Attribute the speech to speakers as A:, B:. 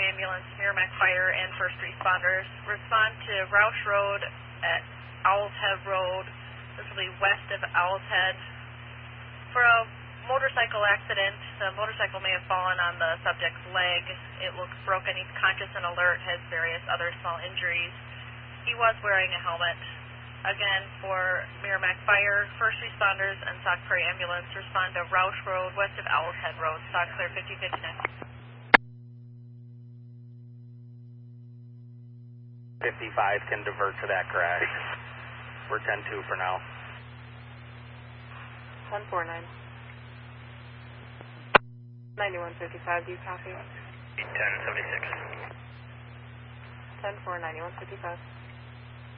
A: Ambulance, Merrimack Fire, and first responders. Respond to Roush Road at Owl's Head Road. This will be west of Owl's Head. For a motorcycle accident, the motorcycle may have fallen on the subject's leg. It looks broken. He's conscious and alert, has various other small injuries. He was wearing a helmet. Again, for Merrimack Fire, first responders, and Sauk Prairie Ambulance, respond to Roush Road, west of Owl's Head Road. Sauk clear 50-50 next.
B: 55 can divert to that crash. We're 10-2 for now.
C: 149. 9155, do you copy?
B: 1076.
C: 10-4, 9155.